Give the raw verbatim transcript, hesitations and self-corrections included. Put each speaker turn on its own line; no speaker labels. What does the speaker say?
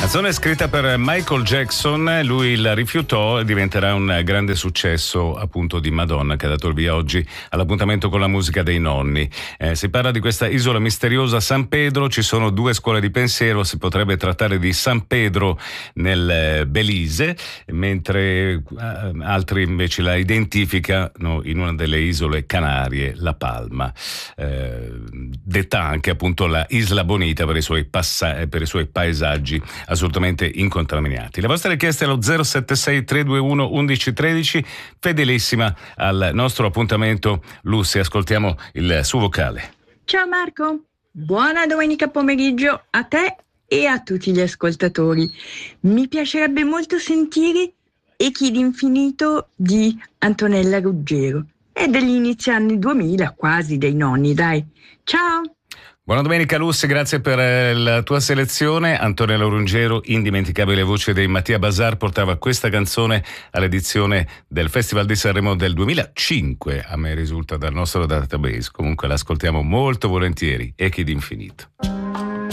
Canzone scritta per Michael Jackson, lui la rifiutò e diventerà un grande successo appunto di Madonna, che ha dato il via oggi all'appuntamento con la musica dei nonni. Eh, si parla di questa isola misteriosa San Pedro, ci sono due scuole di pensiero, si potrebbe trattare di San Pedro nel Belize, mentre eh, altri invece la identificano in una delle isole Canarie, La Palma, eh, detta anche appunto la Isla Bonita per i suoi, passa- per i suoi paesaggi assolutamente incontaminati. Le vostre richieste allo zero sette sei tre due uno uno uno uno tre, fedelissima al nostro appuntamento Lucy, ascoltiamo il suo vocale.
Ciao Marco, buona domenica pomeriggio a te e a tutti gli ascoltatori. Mi piacerebbe molto sentire Echi d'infinito di Antonella Ruggero. È degli inizi anni duemila, quasi dei nonni, dai. Ciao!
Buona domenica Lucy, grazie per eh, la tua selezione. Antonella Ruggero, indimenticabile voce dei Mattia Bazar, portava questa canzone all'edizione del Festival di Sanremo del duemilacinque, a me risulta dal nostro database. Comunque l'ascoltiamo molto volentieri, Echi d'infinito.